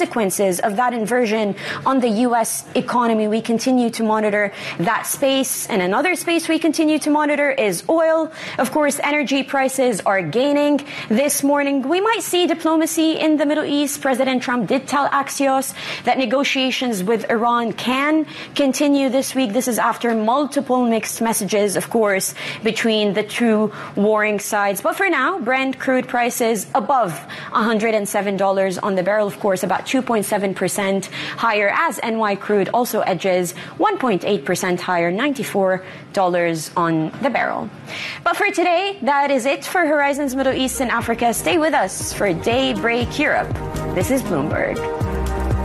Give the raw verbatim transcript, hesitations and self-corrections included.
consequences of that inversion on the U S economy. We continue to monitor that space. And another space we continue to monitor is oil. Of course, energy prices are gaining this morning. We might see diplomacy in the Middle East. President Trump did tell Axios that negotiations with Iran can continue this week. This is after multiple mixed messages, of course, between the two warring sides. But for now, Brent crude prices above one hundred seven dollars on the barrel, of course, about two point seven percent higher, as N Y crude also edges one point eight percent higher, ninety-four dollars on the barrel. But for today, that is it for Horizons Middle East and Africa. Stay with us for Daybreak Europe. This is Bloomberg.